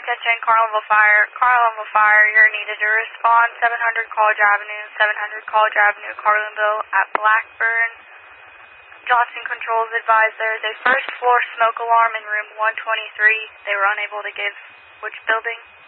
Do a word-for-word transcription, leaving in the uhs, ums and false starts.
Attention, Carnival Fire. Carnival Fire, you're needed to respond. seven hundred College Avenue, seven hundred College Avenue, Carlinville at Blackburn. Johnson Controls advised there is a first floor smoke alarm in room one twenty-three. They were unable to give which building.